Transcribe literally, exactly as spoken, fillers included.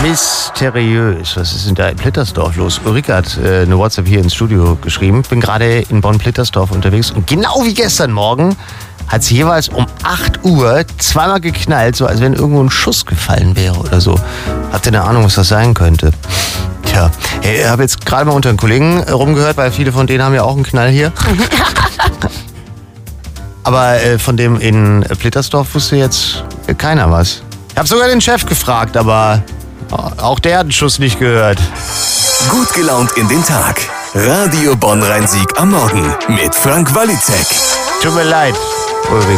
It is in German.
Mysteriös. Was ist denn da in Plittersdorf los? Ulrike hat äh, eine WhatsApp hier ins Studio geschrieben. Bin gerade in Bonn-Plittersdorf unterwegs und genau wie gestern Morgen hat es jeweils um acht Uhr zweimal geknallt, so als wenn irgendwo ein Schuss gefallen wäre oder so. Habt ihr eine Ahnung, was das sein könnte? Tja, ich habe jetzt gerade mal unter den Kollegen rumgehört, weil viele von denen haben ja auch einen Knall hier. Aber äh, von dem in Plittersdorf wusste jetzt keiner was. Ich habe sogar den Chef gefragt, aber auch der hat einen Schuss nicht gehört. Gut gelaunt in den Tag. Radio Bonn Rhein-Sieg am Morgen mit Frank Wallitzek. Tut mir leid, Ulrike.